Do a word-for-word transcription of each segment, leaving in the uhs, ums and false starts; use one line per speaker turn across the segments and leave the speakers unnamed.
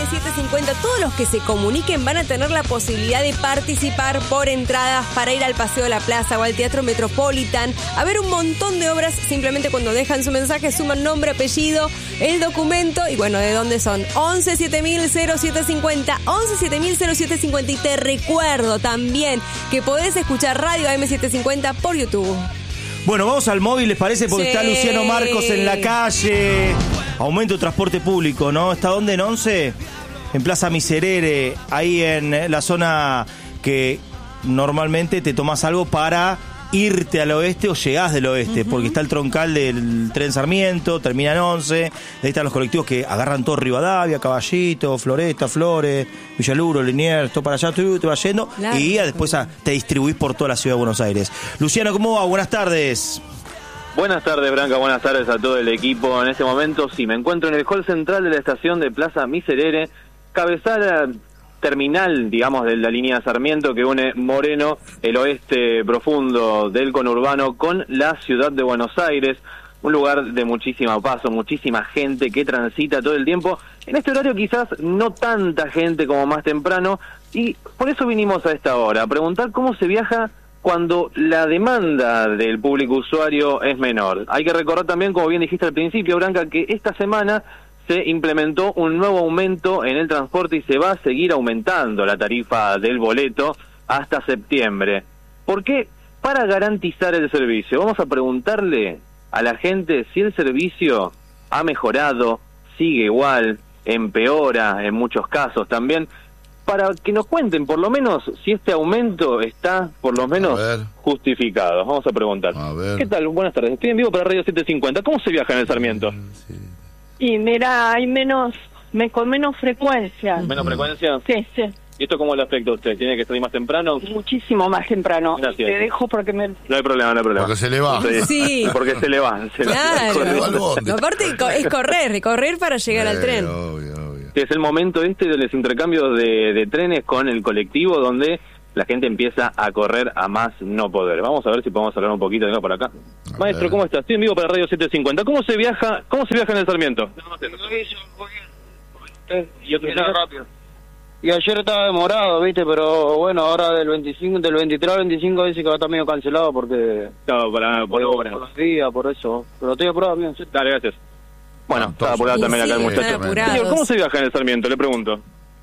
setecientos cincuenta, todos los que se comuniquen van a tener la posibilidad de participar por entradas para ir al Paseo de la Plaza o al Teatro Metropolitan, a ver un montón de obras. Simplemente cuando dejan su mensaje suman nombre, apellido, el documento y bueno, ¿de dónde son? once siete mil cero siete cincuenta, once siete mil cero siete cincuenta. Y te recuerdo también que podés escuchar Radio A M setecientos cincuenta por YouTube.
Bueno, vamos al móvil, ¿les parece? Porque sí. Está Luciano Marcos en la calle. Aumento de transporte público, ¿no? ¿Está dónde? ¿En once? En Plaza Miserere, ahí en la zona que normalmente te tomás algo para irte al oeste o llegás del oeste, uh-huh. porque está el troncal del tren Sarmiento, termina en once, ahí están los colectivos que agarran todo Rivadavia, Caballito, Floresta, Flores, Villaluro, Liniers, todo para allá, tú te vas yendo claro. y después a, te distribuís por toda la ciudad de Buenos Aires. Luciano, ¿cómo va? Buenas tardes.
Buenas tardes, Branca, buenas tardes a todo el equipo. En este momento sí, me encuentro en el hall central de la estación de Plaza Miserere, cabezal terminal, digamos, de la línea Sarmiento que une Moreno, el oeste profundo del conurbano, con la ciudad de Buenos Aires, un lugar de muchísimo paso, muchísima gente que transita todo el tiempo. En este horario quizás no tanta gente como más temprano, y por eso vinimos a esta hora, a preguntar cómo se viaja cuando la demanda del público usuario es menor. Hay que recordar también, como bien dijiste al principio, Branca, que esta semana se implementó un nuevo aumento en el transporte y se va a seguir aumentando la tarifa del boleto hasta septiembre. ¿Por qué? Para garantizar el servicio. Vamos a preguntarle a la gente si el servicio ha mejorado, sigue igual, empeora en muchos casos también, para que nos cuenten por lo menos si este aumento está por lo menos justificado. Vamos a preguntar.
A ver.
¿Qué tal? Buenas tardes. Estoy en vivo para Radio setecientos cincuenta. ¿Cómo se viaja en el Sarmiento?
Sí.
Y mira, hay menos, me, con menos frecuencia.
¿Menos frecuencia?
Sí, sí.
¿Y esto cómo le afecta a usted? ¿Tiene que salir más temprano?
Muchísimo más temprano.
Gracias.
Te dejo porque me...
No hay problema, no hay problema.
Porque se le va.
Sí.
Sí.
Porque se le va. Se
claro.
le va.
No, aparte es correr, correr para llegar
eh,
al tren.
Obvio, obvio.
Es el momento este de los intercambios de, de trenes con el colectivo, donde la gente empieza a correr a más no poder. Vamos a ver si podemos hablar un poquito de acá por acá.
A
Maestro,
ver.
¿cómo está? Estoy en vivo para Radio setecientos cincuenta. ¿Cómo se viaja cómo se viaja en el Sarmiento?
Y otro rápido. Y ayer estaba demorado, ¿viste? Pero bueno, ahora del veinticinco, del veintitrés al veinticinco dice que va a estar medio cancelado porque...
No, para, por obra.
Por los días, por eso. Pero estoy apurado, bien. Sí.
Dale, gracias. Bueno,
Ah,
estaba apurado también
sí,
acá el
están
muchacho.
apurados.
Señor, ¿cómo se viaja en el Sarmiento? Le pregunto.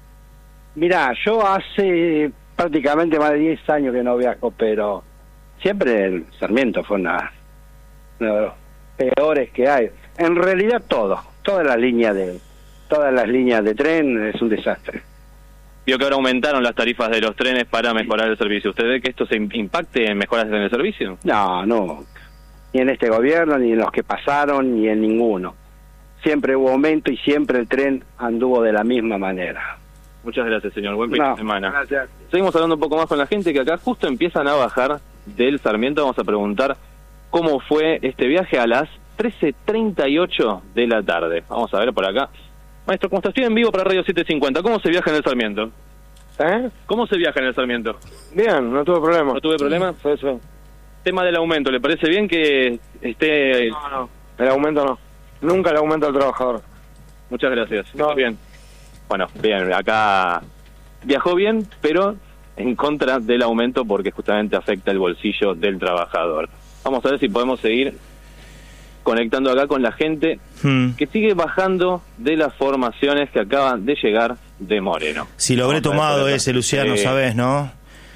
Mirá, yo hace prácticamente más de diez años que no viajo, pero siempre el Sarmiento fue una, uno de los peores que hay. En realidad todo, todas las líneas de todas las líneas de tren es un desastre.
Vio que ahora aumentaron las tarifas de los trenes para mejorar el servicio. ¿Usted ve que esto se impacte en mejoras en el servicio?
No, no, ni en este gobierno, ni en los que pasaron, ni en ninguno. Siempre hubo aumento y siempre el tren anduvo de la misma manera.
Muchas gracias, señor. Buen fin
No,
de semana.
gracias.
Seguimos hablando un poco más con la gente que acá justo empiezan a bajar del Sarmiento. Vamos a preguntar cómo fue este viaje a las trece treinta y ocho de la tarde. Vamos a ver por acá. Maestro, ¿cómo está? Estoy en vivo para Radio setecientos cincuenta. ¿Cómo se viaja en el Sarmiento?
¿Eh?
¿Cómo se viaja en el Sarmiento?
Bien, no tuve problema.
¿No tuve problema?
Sí, sí.
Tema del aumento, ¿le parece bien que esté...?
No, no, el aumento no. Nunca el aumento al trabajador.
Muchas gracias.
No.
Está bien. Bueno, bien, acá viajó bien, pero en contra del aumento porque justamente afecta el bolsillo del trabajador. Vamos a ver si podemos seguir conectando acá con la gente
Hmm.
que sigue bajando de las formaciones que acaban de llegar de Moreno.
Si lo habré
Vamos a ver
tomado
por acá.
ese, Luciano,
Sí.
¿sabes, no?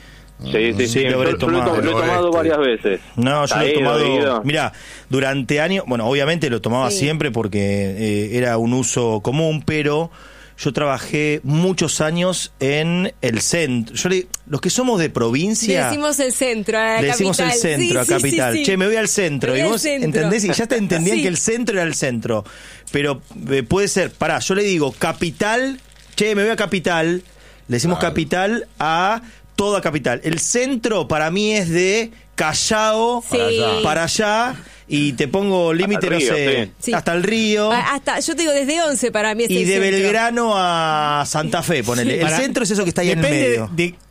Sí, sí, sí,
Sí, lo
yo-
habré
yo
tomado.
Lo he tomado
Oeste.
varias veces.
No, yo lo he
Caído,
tomado...
ido.
Mira, durante años... Bueno, obviamente lo tomaba
Sí.
siempre porque eh, era un uso común, pero yo trabajé muchos años en el centro. Yo le- los que somos de
Le
provincia...
decimos el centro, a la
Le decimos el
capital.
centro,
Sí,
a
sí,
capital.
sí, sí.
Che, me voy al centro.
Me
Y
voy al
vos
centro.
entendés y ya te entendían
Sí.
que el centro era el centro. Pero eh, puede ser, pará, yo le digo capital, che, me voy a capital. Le decimos
Claro.
capital a toda capital. El centro para mí es de Callao
Sí.
para allá. Y te pongo límite,
el
no
río,
sé,
sí.
hasta el río.
Ah, Hasta, yo te digo, desde once para mí es
Y
el
de
centro.
Belgrano a Santa Fe, ponele.
Sí,
el
para-
centro es eso que está ahí en el
Depende
medio.
de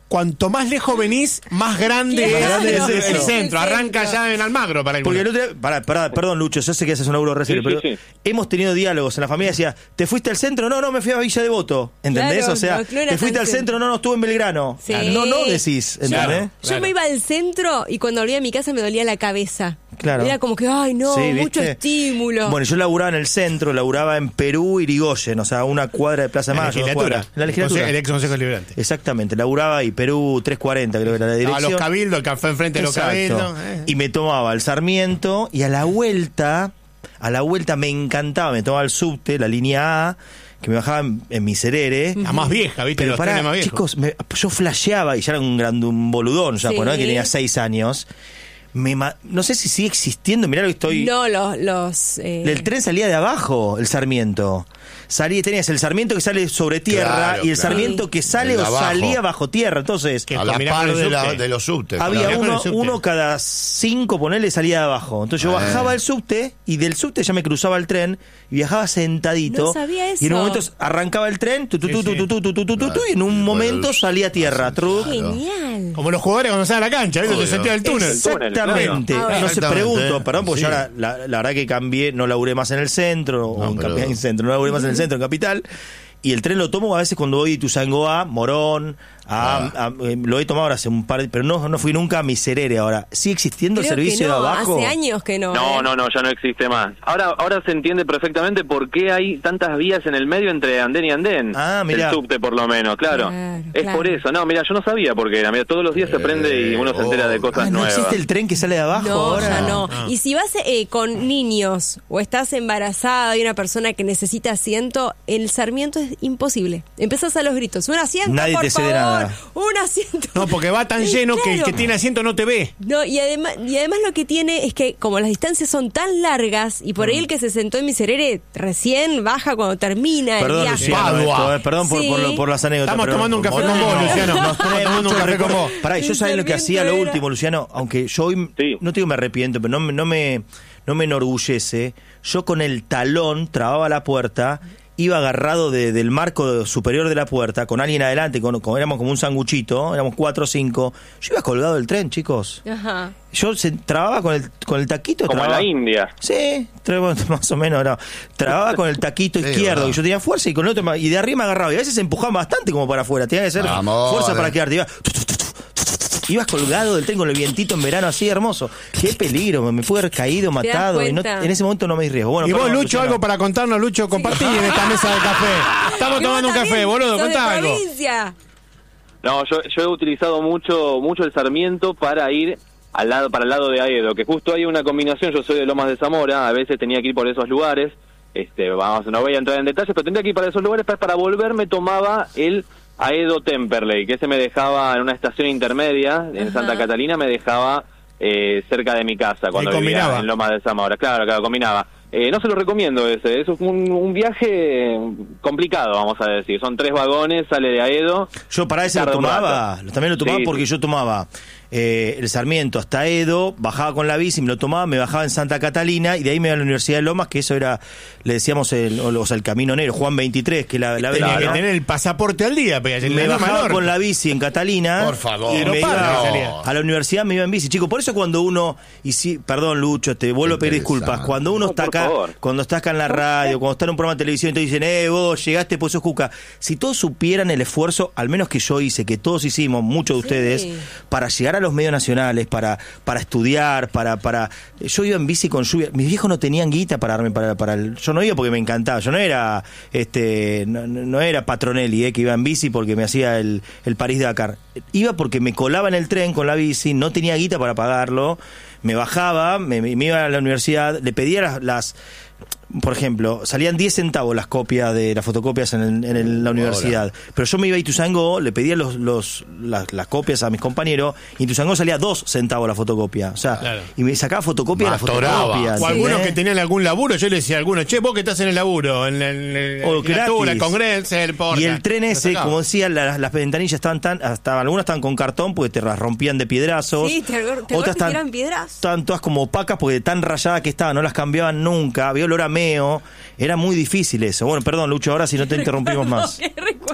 cuanto más lejos venís, más grande
Claro.
es
grande
el,
es
el
eso.
centro.
El
Arranca
centro.
ya en Almagro para el
Porque el otro día- pará, pará, perdón, Lucho, yo sé que haces un laburo recién,
Sí, sí,
pero
sí.
hemos tenido diálogos en la familia. Decía, ¿te fuiste al centro? No, no, me fui a Villa Devoto. ¿Entendés?
Claro,
o sea,
no, no era
¿te fuiste
tan
al centro? No, no, estuve en Belgrano.
Sí.
No, no decís, ¿entendés?
Claro.
Yo
Claro.
me iba al centro y cuando volvía a mi casa me dolía la cabeza.
Claro.
Era como que, ay, no,
Sí,
mucho
¿viste?
estímulo.
Bueno, yo laburaba en el centro, laburaba en Perú, Irigoyen, o sea, una cuadra de Plaza de
La
Mayo. dos
legislatura.
cuadras. La legislatura.
Conse- El ex Consejo Liberante.
Exactamente, laburaba ahí, Perú trescientos cuarenta, creo que era la
A
dirección.
los cabildos, el café enfrente de los
Exacto.
cabildos. eh.
Y me tomaba el Sarmiento y a la vuelta, a la vuelta me encantaba, me tomaba el subte, la línea A, que me bajaba en, en Miserere.
La más vieja, ¿viste?
Pero
Los
pará,
trenes más viejos.
chicos, me- yo flasheaba y ya era un gran un boludón, ya,
Sí.
pues, ¿no? Que tenía seis años. Me ma- no sé si sigue existiendo, mirá lo que estoy...
No, los... los eh,
El tren salía de abajo, el Sarmiento. Salía, tenías el Sarmiento que sale sobre tierra
Claro,
y el
claro.
Sarmiento que sale
El de
o
abajo.
salía bajo tierra. Entonces,
Que
A la
combinás
par
con el
de, la-
subte.
de los subtes.
había
Claro.
uno,
Con el subte.
uno cada cinco, ponele, salía de abajo. Entonces yo
Eh.
bajaba el subte y del subte ya me cruzaba el tren y viajaba sentadito.
No sabía
Y en un
eso.
momento arrancaba el tren tu, tu, tu,
Sí, sí.
tu, tu, tu, tu, tu, tu, tu, y en un
Claro.
momento salía a tierra. Truc.
Genial.
Como los jugadores cuando salen a la cancha, ¿viste?
Obvio.
Te sentías el túnel.
Exactamente.
claro.
No sé,
Exactamente.
pregunto, perdón, porque
Sí.
yo ahora, la, la verdad que cambié, no laburé más en el centro, o
No,
en,
pero-
Capi- en centro, no laburé más en el centro, en Capital. Y el tren lo tomo a veces cuando voy de Ituzaingó a Morón, a,
Ah.
a- eh, lo he tomado ahora hace un par de, pero no, no fui nunca a Miserere ahora. ¿Sigue existiendo
Creo
el servicio
que no,
de abajo?
hace años que no.
No,
¿eh?
no, no, ya no existe más. Ahora ahora se entiende perfectamente por qué hay tantas vías en el medio entre andén y andén.
Ah, mirá.
El subte, por lo menos, claro.
Claro,
es
claro.
por eso. No, mira, yo no sabía por qué era. Mira, todos los días se prende y uno se entera de cosas
Ah, ¿no
nuevas.
existe el tren que sale de abajo
No,
ahora?
ya no.
Ah.
Y si vas eh, con niños o estás embarazada y una persona que necesita asiento, el Sarmiento es imposible. Empezás a los gritos. Un asiento,
Nadie
por
te cede
favor.
nada.
Un asiento.
No, porque va tan lleno que el
Claro.
que tiene asiento no te ve.
No, y además, y además lo que tiene es que como las distancias son tan largas y por ahí el que se sentó en Miserere recién baja cuando termina el
Perdón,
viaje.
Luciano,
Padua.
esto, eh, perdón por,
Sí.
por, lo- por las anécdotas.
Estamos
pero-
tomando un café
No,
con vos,
no,
Luciano.
nos trae
Estamos tomando un
muchos
café con
recuerdos.
vos.
Pará, yo
El
sabés lo que hacía lo
Sarmiento
último, Luciano, aunque yo hoy,
Sí.
no te digo me arrepiento, pero no, me- no, me, no me enorgullece, yo con el talón trababa la puerta, iba agarrado de- del marco superior de la puerta, con alguien adelante, con, con- éramos como un sanguchito, éramos cuatro o cinco, yo iba colgado del tren, chicos.
Ajá.
Yo se, trababa con el, con el taquito.
Como en
trababa.
la India.
Sí, trababa más o menos. No. Trababa con el taquito
Sí,
izquierdo,
verdad.
y yo tenía fuerza, y con el otro, ma- y de arriba me agarraba. Y a veces se empujaba bastante como para afuera. Tenía que ser
Vamos,
fuerza
eh.
para quedarte. Iba, ibas colgado del tren con el vientito en verano así hermoso. Qué peligro, me, me pude haber caído,
das
matado. Y no-
cuenta?
en ese momento no me di riesgo. Bueno,
Y vos,
perdón,
Lucho,
Luciano.
algo para contarnos, Lucho, compartí en esta mesa de café. Estamos
Que
tomando
vos
un café,
también
boludo,
sos de
contá algo.
provincia.
No, yo, yo he utilizado mucho mucho el Sarmiento para ir al lado para el lado de Aedo, que justo hay una combinación. Yo soy de Lomas de Zamora, a veces tenía que ir por esos lugares. Este, vamos, no voy a entrar en detalles, pero tendría que ir para esos lugares. Para, para volver me tomaba el Aedo Temperley, que ese me dejaba en una estación intermedia en
Ajá.
Santa Catalina, me dejaba eh, cerca de mi casa cuando
Ahí
vivía
combinaba.
en Lomas de Zamora. Claro, claro, combinaba. Eh, no se lo recomiendo ese, eso fue un, un viaje complicado, vamos a decir. Son tres vagones, sale de Aedo.
Yo para ese lo
Tarda un
tomaba,
rato.
también lo tomaba
Sí,
porque
sí.
yo tomaba eh, el Sarmiento hasta Edo, bajaba con la bici, me lo tomaba, me bajaba en Santa Catalina y de ahí me iba a la Universidad de Lomas, que eso era, le decíamos, el, o, o sea, el Camino Negro, Juan veintitrés, que la, la
Tenía
avenida,
que
¿no?
tener el pasaporte al día, pero
Me
la misma
bajaba
Lorca.
con la bici en Catalina.
Por favor.
Y me
Aeroparque
iba
salía.
a la universidad, me iba en bici. Chico, por eso cuando uno, y sí, perdón Lucho, te vuelvo a pedir
Interesante.
disculpas, cuando uno
No,
está
por
acá,
favor.
cuando está acá en la radio, cuando está en un programa de televisión y te dicen, eh, vos llegaste, pues sos Cuca. Si todos supieran el esfuerzo, al menos que yo hice, que todos hicimos, muchos de
Sí.
ustedes, para llegar a los medios nacionales, para, para estudiar, para, para. Yo iba en bici con lluvia. Mis viejos no tenían guita para darme para, para el. Yo no iba porque me encantaba. Yo no era este no, no era Patronelli, eh, que iba en bici porque me hacía el, el París Dakar. Iba porque me colaba en el tren con la bici, no tenía guita para pagarlo. Me bajaba, me, me iba a la universidad, le pedía las, las por ejemplo, salían diez centavos las copias de las fotocopias en, el- en el- la universidad. Pero yo me iba a Ituzaingó, le pedía los, los, las, las copias a mis compañeros, y en Ituzaingó salía dos centavos la fotocopia. O sea,
Claro.
y me sacaba fotocopia de la
Mastoraba.
fotocopia.
O algunos
¿entendés?
que tenían algún laburo, yo le decía a algunos, che, vos que estás en el laburo, en, en, en,
O
en la
gratis.
Tula, el Congreso, el Porta.
Y el tren
Lo
ese,
sacaba.
como decía, la- las ventanillas estaban tan, hasta algunas estaban con cartón porque te las rompían de piedrazos.
Sí, te acuer- te acuerdas que eran piedrazos.
estaban todas como opacas porque tan rayadas que estaban, no las cambiaban nunca, había olor a meo, era muy difícil eso. Bueno, perdón Lucho, ahora si no te interrumpimos más.
Qué recuerdo.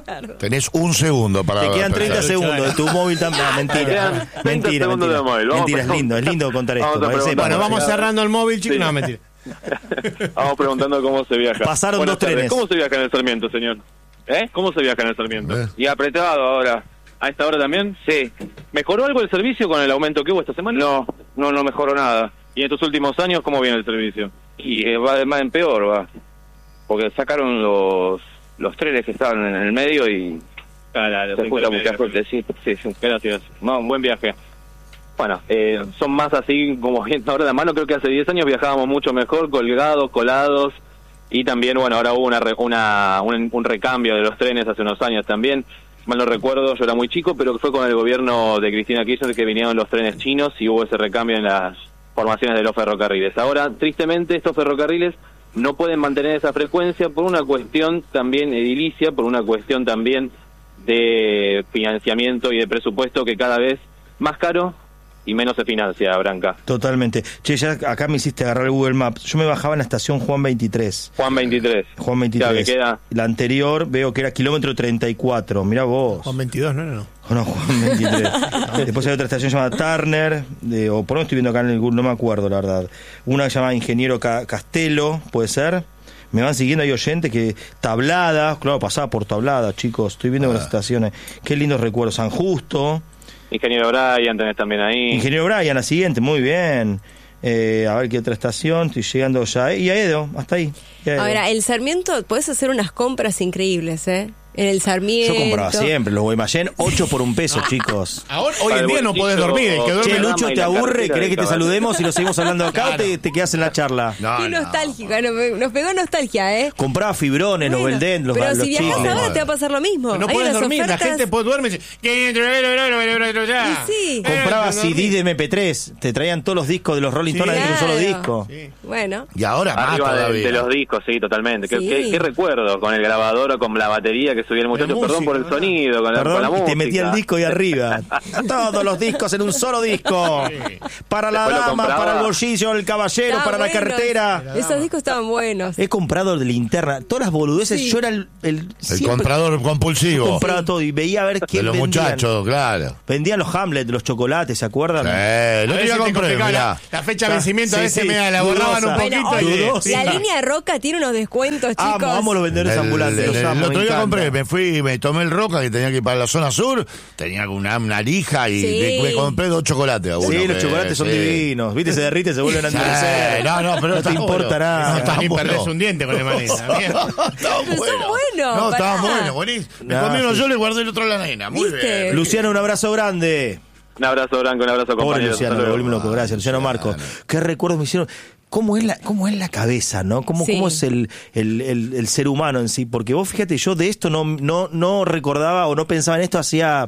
acuerdo.
Tenés un segundo para...
Te quedan treinta
pensar.
segundos de tu móvil también. No, mentira.
quedan treinta
Mentira,
segundos
mentira.
de móvil. Vamos,
Mentira, es
vamos.
lindo, es lindo contar esto.
Vamos a
parece-
preguntar.
Bueno, vamos cerrando el móvil, chicos.
Sí.
No, mentira.
Vamos preguntando cómo se viaja.
Pasaron
Buenas
dos trenes.
tardes. ¿Cómo se viaja en el Sarmiento, señor? ¿Eh? ¿Cómo se viaja en el Sarmiento?
Eh.
Y apretado ahora. ¿A esta hora también? Sí. ¿Mejoró algo el servicio con el aumento que hubo esta semana? No, no, no mejoró nada. ¿Y en estos últimos años cómo viene el servicio? Y eh, va de más en peor, va. Porque sacaron los los trenes que estaban en el medio y
Claro,
se escucha mucha gente. Sí, sí, sí.
Gracias.
No, un buen viaje. Bueno, eh, son más así como viendo ahora de mano. Creo que hace diez años viajábamos mucho mejor, colgados, colados. Y también, bueno, ahora hubo una, re- una un, un recambio de los trenes hace unos años también. Mal no recuerdo, yo era muy chico, pero fue con el gobierno de Cristina Kirchner que vinieron los trenes chinos y hubo ese recambio en las formaciones de los ferrocarriles. Ahora, tristemente, estos ferrocarriles no pueden mantener esa frecuencia por una cuestión también edilicia, por una cuestión también de financiamiento y de presupuesto que cada vez más caro y menos se financia, Branca.
Totalmente. Che, ya acá me hiciste agarrar el Google Maps. Yo me bajaba en la estación Juan veintitrés.
Juan veintitrés.
Juan veintitrés.
Claro, que queda...
La anterior veo que era kilómetro treinta y cuatro. Mirá vos.
Juan veintidós, no, no, no.
No, Juan veintitrés. Después hay otra estación llamada Turner, de, o por lo menos estoy viendo acá en el Google, no me acuerdo la verdad. Una que se llama Ingeniero Ca- Castelo, puede ser. Me van siguiendo, hay oyentes que... Tablada, claro, pasaba por Tablada, chicos. Estoy viendo
Ah.
las estaciones. Qué lindos recuerdos. San Justo.
Ingeniero Brian tenés también ahí.
Ingeniero Brian, la siguiente, muy bien. Eh, a ver qué otra estación. Estoy llegando ya. Y a Edo, hasta ahí. Y a Edo.
Ahora, el Sarmiento, podés hacer unas compras increíbles, ¿eh? En el Sarmiento.
Yo compraba siempre los Guaymallén, ocho por un peso, chicos.
Ahora, hoy
Para
en
el
día no
bolsillo,
podés dormir. El que
che,
duerme...
Che,
dama
Lucho,
y
¿te
la
aburre?
cartera
¿Querés que
de
te
caballo.
saludemos y lo seguimos hablando acá o te, te quedas en la charla?
No,
Qué
no.
nostálgica, nos, pe- nos pegó nostalgia, ¿eh?
Compraba fibrones,
Bueno,
Noveldent, los,
pero
los
si viajás
chicles.
ahora te va a pasar lo mismo.
No
Hay
podés
unas
dormir, la
ofertas-
gente puede duerme y dice...
Y sí.
Compraba
Eh,
C D de eme pe tres, te traían todos los discos de los Rolling Stones en un solo disco.
Sí.
Bueno.
Y ahora más
Arriba de,
todavía.
de los discos, sí, totalmente. ¿Qué,
Sí.
qué, qué recuerdo con el grabador o con la batería que subía el muchacho?
música,
Perdón por el
¿verdad?
sonido, con la, con la
Perdón, y
música.
te metía el disco ahí arriba. Todos los discos en un solo disco. Para la
Después lo
dama,
compraba.
para el bolsillo, el caballero,
Estaban
para la
buenos.
carretera.
Esos discos estaban buenos.
He comprado de linterna, todas las boludeces.
Sí.
Yo era el, el,
El
siempre
comprador compulsivo.
compraba todo y veía a ver
De
quién
los
vendían.
muchachos, claro.
Vendían los Hamlet, los chocolates, ¿se acuerdan?
Eh, lo
A
que
veces
ya
te
compré,
complicaba
mirá.
la, la fecha de vencimiento, a
Sí,
veces
sí,
me la borraban un
dudosa.
Bueno,
poquito.
hoy,
y-
dudosa.
sí.
la línea Roca tiene unos descuentos, chicos.
Amo, amo los vendedores
El-
ambulantes.
el-
los
el
amo, me
otro día
encanta.
compré, me fui, me tomé el Roca que tenía que ir para la zona sur, tenía una, una lija y
Sí.
de- me compré dos chocolates a uno.
Sí, los
que-
chocolates son
sí.
divinos. ¿Viste? Se derriten, se vuelven a
Sí,
endurecer.
no, no, pero
no
está
te importa
bueno.
nada.
Está
Ni
bueno.
perdés un diente con el maní.
Estaba
Pero son buenos,
No, estaba
pará.
bueno, buenísimo. Me
No,
comí uno
sí.
yo, le guardé el otro a la nena. Muy
¿Viste?
bien.
Luciano, un abrazo grande.
Un abrazo, Branco, un abrazo,
Pobre
compañero.
Luciano,
Hasta
lo
luego.
volvimos loco. Gracias, Luciano Marcos. Qué recuerdos me hicieron. ¿Cómo es la, cómo es la cabeza, no? ¿Cómo,
Sí.
cómo es el, el, el, el ser humano en sí? Porque vos fíjate, yo de esto no, no, no recordaba o no pensaba en esto hacía,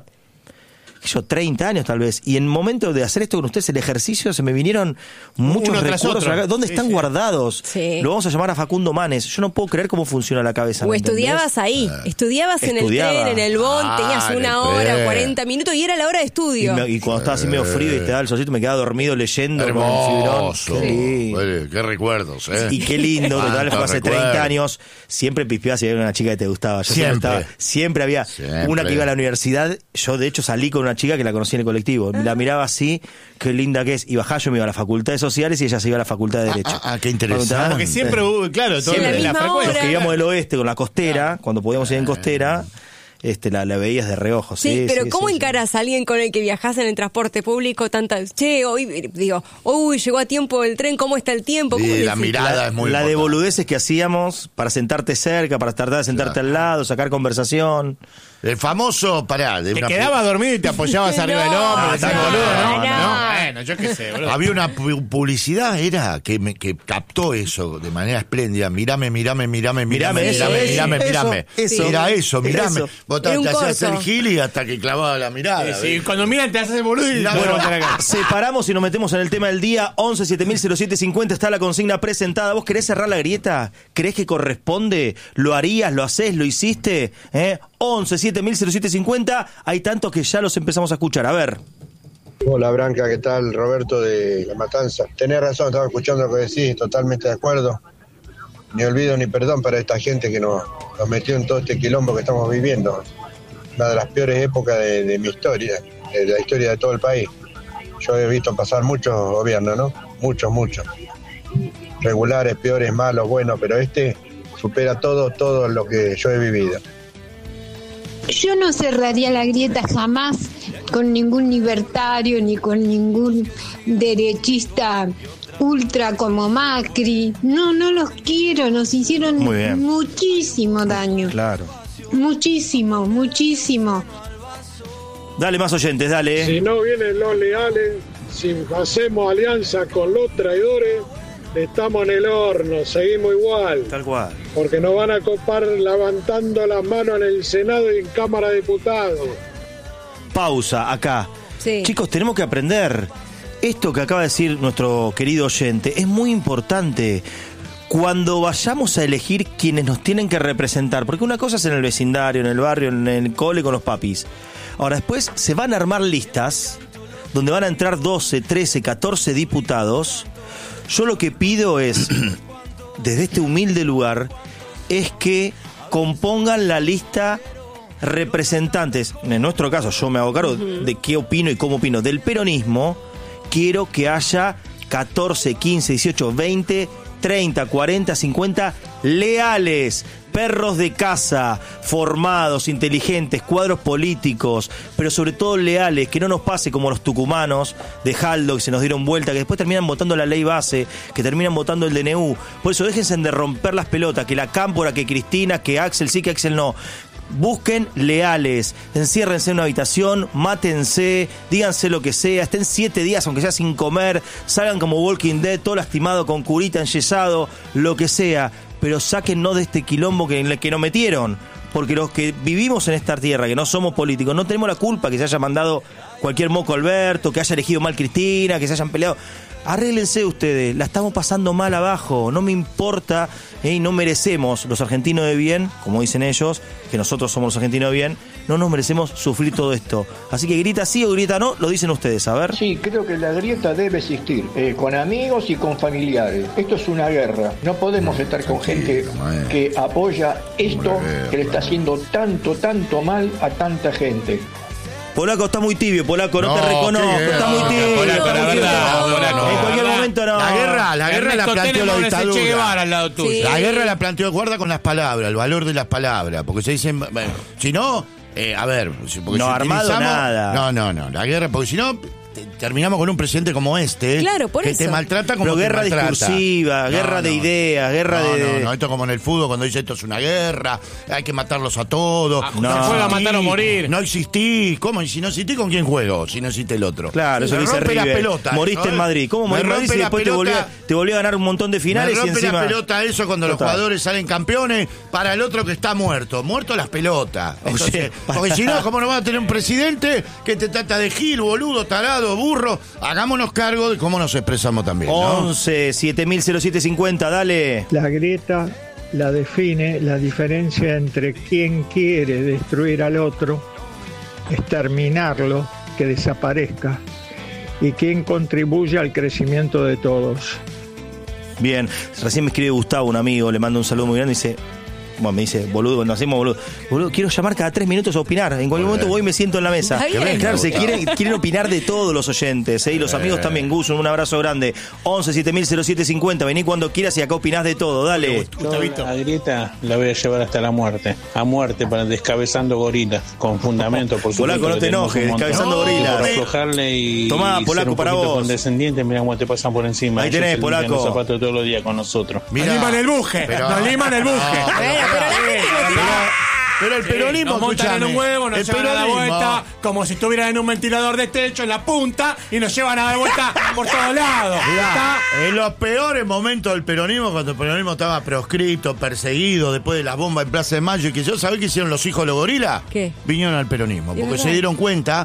qué sé yo, treinta años tal vez. Y en momento de hacer esto con ustedes, el ejercicio, se me vinieron muchos
Uno tras
recuerdos.
otro.
acá. ¿Dónde
Sí,
están
sí.
guardados?
Sí.
Lo vamos a llamar a Facundo Manes. Yo no puedo creer cómo funciona la cabeza.
O
¿me entendés?
estudiabas ahí, estudiabas en
Estudiaba.
el tren, en el bond,
Ah,
tenías
en
una
el
hora,
tren.
cuarenta minutos y era la hora de
Y,
estudio.
me- y cuando estaba así medio frío y te daba el solcito, me quedaba dormido leyendo con el fibrón.
Hermoso.
Qué lindo.
Oye, qué recuerdos, ¿eh?
Y qué lindo, total, fue
Cuántos
hace
recuerdos.
treinta años. Siempre pispeabas si había una chica que te gustaba. Yo siempre,
Siempre.
estaba, siempre había
Siempre.
una que iba a la universidad. Yo, de hecho, salí con una chica que la conocí en el colectivo. La miraba así, qué linda que es. Y bajaba, yo me iba a la facultad de sociales y ella se iba a la facultad de Derecho.
Ah, ah, qué interesante.
Facultad-
Porque siempre hubo, claro, todo
Siempre.
en la
En la misma
frecuencia.
Los que
hora.
íbamos del oeste con la costera, cuando podíamos ir en costera, este, la, la veías de reojo.
Sí,
Sí,
pero
sí,
¿cómo
sí, sí.
encarás a alguien con el que viajás en el transporte público tantas? Che, hoy, digo, uy, llegó a tiempo el tren, ¿cómo está el tiempo? ¿Cómo
Sí,
le
la
decís?
mirada es muy
La de
importante.
boludeces que hacíamos para sentarte cerca, para tratar de sentarte al lado, sacar conversación.
El famoso, pará, de
Te
una
quedabas dormido y te apoyabas
No,
arriba del hombro.
no,
decías,
no,
boludo, no,
no.
no, bueno, yo qué sé, boludo.
Había una pu- publicidad, era, que me que captó eso de manera espléndida. Mirame, mirame, mirame, mirame,
Mirame, eso,
mirame,
eso,
mirame,
eso,
mirame.
eso.
Era eso, mirame.
Eso.
Vos te
Era un
te hacías
coso.
el gil y hasta que clavaba la mirada.
Sí,
¿ves?
cuando miran te haces el boludo y
Mirá,
te
bueno,
levantan acá.
Separamos y nos metemos en el tema del día. Once siete mil cero siete cincuenta está la consigna presentada. ¿Vos querés cerrar la grieta? ¿Creés que corresponde? ¿Lo harías? ¿Lo hacés? ¿Lo hiciste? ¿Eh? once siete mil cero siete cincuenta. Hay tantos que ya los empezamos a escuchar. A ver.
Hola Branca, ¿qué tal? Roberto de La Matanza. Tenés razón, estaba escuchando lo que decís, totalmente de acuerdo. ni olvido ni perdón para esta gente que nos, nos metió en todo este quilombo que estamos viviendo. Una de las peores épocas de, de mi historia, de la historia de todo el país. Yo he visto pasar muchos gobiernos, ¿no? Muchos, muchos. Regulares, peores, malos, buenos, pero este supera todo, todo lo que yo he vivido.
Yo no cerraría la grieta jamás con ningún libertario ni con ningún derechista ultra como Macri. No, no los quiero, nos hicieron muchísimo daño.
Claro.
Muchísimo, muchísimo.
Dale más oyentes, dale.
Si no vienen los leales, si hacemos alianza con los traidores, estamos en el horno, seguimos igual.
Tal cual.
Porque nos van a copar levantando las manos en el Senado y en Cámara de Diputados.
Pausa, acá.
Sí.
Chicos, tenemos que aprender. Esto que acaba de decir nuestro querido oyente es muy importante. Cuando vayamos a elegir quienes nos tienen que representar, porque una cosa es en el vecindario, en el barrio, en el cole con los papis. Ahora después se van a armar listas donde van a entrar doce, trece, catorce diputados. Yo lo que pido es, desde este humilde lugar, es que compongan la lista representantes. En nuestro caso, yo me hago cargo uh-huh. de qué opino y cómo opino. Del peronismo, quiero que haya catorce, quince, dieciocho, veinte, treinta, cuarenta, cincuenta leales, perros de casa, formados, inteligentes, cuadros políticos, pero sobre todo leales, que no nos pase como los tucumanos de Jaldo, que se nos dieron vuelta, que después terminan votando la ley base, que terminan votando el D N U. Por eso déjense de romper las pelotas, que la Cámpora, que Cristina, que Axel sí, que Axel no. Busquen leales, enciérrense en una habitación, mátense, díganse lo que sea, estén siete días aunque sea sin comer, salgan como Walking Dead, todo lastimado, con curita, enyesado, lo que sea, pero sáquennos de este quilombo que, en el que nos metieron, porque los que vivimos en esta tierra, que no somos políticos, no tenemos la culpa que se haya mandado cualquier moco Alberto, que haya elegido mal Cristina, que se hayan peleado. Arréglense ustedes, la estamos pasando mal abajo, no me importa, ¿eh? No merecemos los argentinos de bien, como dicen ellos, que nosotros somos los argentinos de bien, no nos merecemos sufrir todo esto. Así que grita sí o grita no, lo dicen ustedes, a ver.
Sí, creo que la grieta debe existir, eh, con amigos y con familiares. Esto es una guerra, no podemos estar con gente que apoya esto que le está haciendo tanto, tanto mal a tanta gente.
Polaco está muy tibio, Polaco, no, no te reconozco, está muy tibio.
Polaco, la verdad, Polaco.
En cualquier momento no.
La guerra, la guerra la planteó la dictadura.
Che Guevara al lado tuyo.
Sí. La guerra la planteó, guarda con las palabras, el valor de las palabras, porque se dicen, bueno, si no, eh, a ver, porque
no
si
armado nada.
No, no, no, la guerra, porque si no terminamos con un presidente como este,
claro, por
que
eso.
te maltrata como
Pero
te
guerra
maltrata.
discursiva,
no,
guerra
no,
de ideas, guerra
no,
de...
No, no, esto como en el fútbol cuando dice esto es una guerra, hay que matarlos a todos.
Ah, no, no juega a matar o morir.
No existís, ¿cómo? Y si no existís, ¿con quién juego? Si no existe el otro.
Claro, eso
me
dice
rompe la
River.
pelota.
Moriste
eso,
en Madrid. ¿Cómo moriste en Madrid si después te volvió, te volvió a ganar un montón de finales
me rompe
y encima...
la pelota eso cuando
Total.
Los jugadores salen campeones para el otro que está muerto. Muerto las pelotas. Entonces,
Oye,
porque si no, ¿cómo no va a tener un presidente que te trata de gil, boludo, tarado, burro? Hagámonos cargo de cómo nos expresamos también, ¿no?
once, siete mil setecientos cincuenta, dale.
La grieta la define la diferencia entre quien quiere destruir al otro, exterminarlo, que desaparezca, y quien contribuye al crecimiento de todos.
Bien, recién me escribe Gustavo, un amigo, le mando un saludo muy grande y dice... Bueno, me dice, boludo, nos hacemos boludo. Boludo, quiero llamar cada tres minutos a opinar. En cualquier momento voy y me siento en la mesa. Claro, se quieren, quieren opinar de todos los oyentes, ¿eh? Y los amigos también, Gus, un abrazo grande. once, siete mil siete cincuenta, vení cuando quieras y acá opinás de todo, dale.
Yo la grieta la voy a llevar hasta la muerte. A muerte, para descabezando gorilas. Con fundamento, por supuesto.
Polaco, no te enojes, descabezando gorilas.
Para aflojarle y.
Tomá,
y
Polaco,
ser un
para vos.
Condescendiente, mirá cómo te pasan por encima.
Ahí tenés,
ellos
Polaco.
Los zapatos todos los días con nosotros.
Nos liman el buje,
Pero-
nos liman el buje.
No, pero- Pero, pero el peronismo,
nos montan en
escuchame,
un huevo, nos
el
llevan a dar
peronismo-
vuelta como si estuvieran en un ventilador de techo en la punta y nos llevan a dar vuelta por todos lados.
Mirá,
¿Está?
en los peores momentos del peronismo, cuando el peronismo estaba proscripto, perseguido, después de las bombas en Plaza de Mayo, y que yo, ¿sabés qué hicieron los hijos de los gorilas?
¿Qué?
Vinieron al peronismo,
Es
porque
verdad.
se dieron cuenta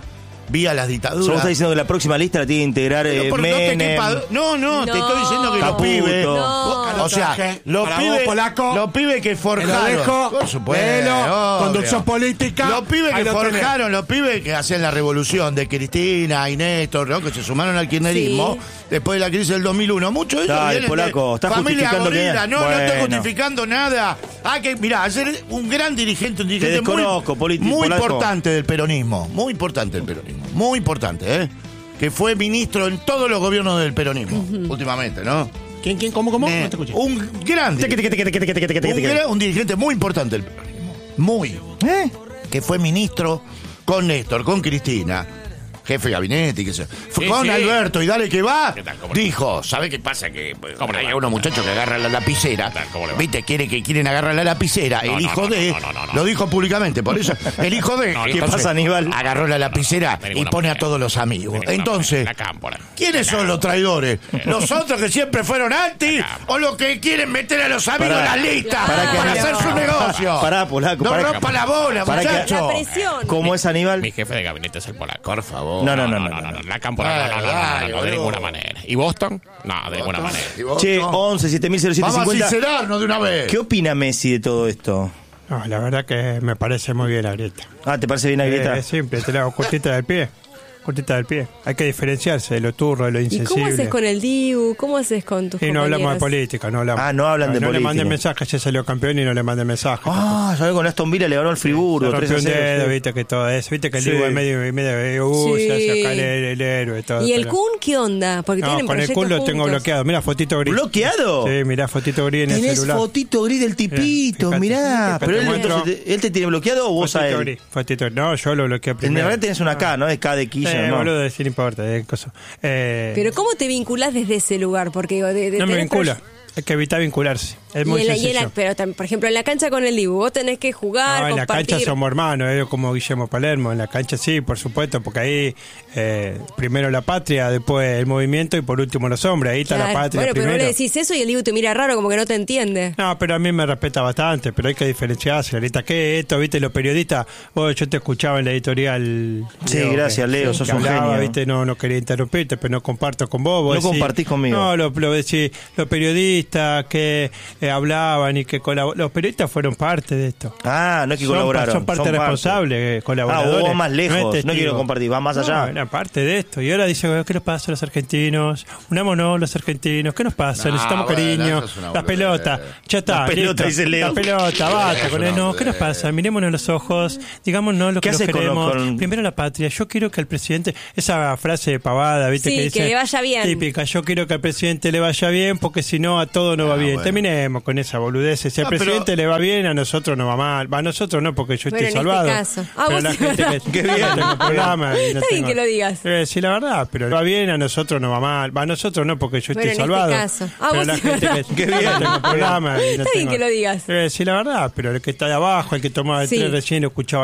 vía las dictaduras.
¿Vos estás diciendo que la próxima lista la tiene que integrar eh,
Pero por- no te
Menem?
quepa- No, no, te
No.
estoy diciendo que los
Caputo.
pibes.
No.
O sea,
Traje
los
para
pibes,
vos, polaco.
los pibes que
Te lo
forjaron.
dejo.
Por supuesto.
Velo,
obvio.
conducción política.
Los pibes
Ahí
que
lo tenés.
forjaron, los pibes que hacían la revolución de Cristina y Néstor, ¿no? Que se sumaron al kirchnerismo
Sí.
después de la crisis del dos mil uno. Muchos de ellos
Dale,
vienen
polaco,
de
estás
familia
justificando
gorila.
que-
No, no estoy
Bueno.
justificando nada. Ah, que, mirá, ayer un gran dirigente, un dirigente muy,
desconozco, politi-
muy
polaco.
importante del peronismo. Muy importante del peronismo. Muy importante, ¿eh? Que fue ministro en todos los gobiernos del peronismo, últimamente, ¿no?
¿Quién, quién, cómo, cómo?
Eh,
No te escuché.
un gran dirigente. Un, gran- un dirigente muy importante del peronismo. Muy.
¿Eh?
Que fue ministro con Néstor, con Cristina, jefe de gabinete y qué sé yo. Fue
Sí,
con
sí.
Alberto y dale que va.
¿Qué tal? ¿Cómo le va?
Dijo, ¿sabe qué pasa? Que pues,
¿Cómo le
hay
va?
unos muchachos que agarran la lapicera.
tal? ¿Cómo le va?
¿Viste? Quiere que quieren agarrar la lapicera.
No,
el
no,
hijo
no,
de.
no, no, no, no.
Lo dijo públicamente, por eso. El hijo de.
No,
¿qué
¿qué
pasa, Aníbal?
Agarró la lapicera
De
y
ninguna
pone a
manera.
todos los amigos.
De ninguna
Entonces.
manera. La cámpora.
¿Quiénes son los traidores? ¿Los otros que siempre fueron anti?
Acá.
¿O los que quieren meter a los amigos
Pará.
en las listas
Pará que
para
Aníbal-
hacer su negocio?
Pará, polaco,
No
pará.
rompa la bola,
Pará que-
muchacho.
La presión.
¿Cómo es Aníbal?
Mi jefe de gabinete es el polaco.
Por favor.
No, no, no, no, no, no.
La cámpora, no, no, no, no, no,
Dale,
no, de
boludo.
ninguna manera. ¿Y Boston? No, de ninguna manera.
¿Y vos,
Che,
no?
once, siete mil, cero siete
Vamos a
cincuenta.
sincerarnos de una vez.
¿Qué opina Messi de todo esto?
No, la verdad que me parece muy bien la grieta.
Ah, ¿te parece bien la grieta?
Es simple, te la hago cortita del pie. Cortita del pie. Hay que diferenciarse de lo turro, de lo
¿Y
insensible.
cómo haces con el Dibu? ¿Cómo haces con tus
Y no hablamos de
compañeros?
política, no hablamos.
Ah, no hablan de
No le
política.
manden mensajes, ya salió campeón y no le manden mensajes.
Ah, ¿sabes? Con Aston Villa le ganó al Friburgo.
Se
tres
rompió
a
un
cero.
dedo,
sí.
viste que todo eso. Viste que el
Sí.
Dibu es medio, medio uh,
Sí.
se hace acá el, el héroe y todo.
¿Y el
pero-
Kun qué onda? Porque
No,
tienen
con el
proyectos
Kun lo tengo
juntos.
bloqueado. Mira, fotito gris.
¿Bloqueado?
Sí, mirá, fotito gris en el
Tenés
celular.
fotito gris del tipito,
Fíjate,
mirá.
fíjate,
Pero él,
muestro.
entonces, te- ¿él te tiene bloqueado o vos a
Fotito
él?
gris, fotito- No, yo lo bloqueé
En
primero.
realidad tenés una K, ¿no? Es K de Quilla,
Eh,
¿no?
boludo, decir no importa. Eh, cosa. Eh,
Pero ¿cómo te vinculás desde ese lugar? Porque digo, de, de
no me
tenés
vincula.
proye-
Hay que evitar vincularse. Es
Y
muy
en la- y en
sencillo.
la- pero tam- por ejemplo en la cancha con el Dibu vos tenés que jugar,
No, en la
compartir.
cancha somos hermanos, eh, como Guillermo Palermo. En la cancha sí, por supuesto, porque ahí eh, primero la patria, después el movimiento y por último los hombres. Ahí está
Claro.
la patria
Bueno, pero
primero.
vos le decís eso y el Dibu te mira raro, como que no te entiende.
No, pero a mí me respeta bastante, pero hay que diferenciarse. Ahorita, ¿qué es esto? ¿Viste? Los periodistas, vos, yo te escuchaba en la editorial.
Sí,
Leo,
gracias,
que-
Leo,
que
sos un
hablaba,
genio.
¿viste? No, no quería interrumpirte, pero no comparto con vos. vos
No
decís-
compartís conmigo.
No, lo, lo decís, los periodistas que eh, hablaban y que colab- los periodistas fueron parte de esto.
Ah, no es que
Son pa-
colaboraron.
Son parte responsable, eh,
Ah,
colaboradores.
vos más lejos.
es
No,
testigo.
quiero compartir, va más
No,
allá.
era parte de esto. Y ahora dice, ¿qué nos pasa a los argentinos? Unámonos los argentinos. ¿Qué nos pasa?
No,
Necesitamos
bueno,
cariño.
eso es una
La
boludez.
pelota. Ya está.
La pelota,
listo.
dice Leo.
La pelota, basta
Eso
con
es
él.
una
No, ¿qué nos
boludez.
pasa? Mirémonos en los ojos. Digámonos lo
¿Qué
que nos
haces con los-
queremos.
con-
Primero la patria. Yo quiero que al presidente, esa frase de pavada, ¿viste?
Sí,
que,
que
dice,
le vaya bien.
Típica. Yo quiero que al presidente le vaya bien porque si no a todo no va
Ah,
bien.
bueno.
Terminemos con esa boludez. Si al
No, pero-
presidente le va bien, a nosotros no va mal. Va, a nosotros no, porque yo
Bueno,
estoy
en este
salvado.
caso. Ah,
pero
vos
la
sí.
gente que,
Qué bien.
no tengo programa y no
Está bien
tengo-
que lo digas.
Eh, sí, la verdad, pero va bien, a nosotros no va mal. Va a nosotros no, porque yo
Bueno,
estoy
en este
salvado.
caso. Ah,
pero
vos
la
sí.
gente que
Qué bien.
no tengo programa y no
Está bien
tengo-
que lo digas.
Eh, sí, la verdad, pero el que está de abajo, el que toma el
Sí.
tren recién lo escuchaba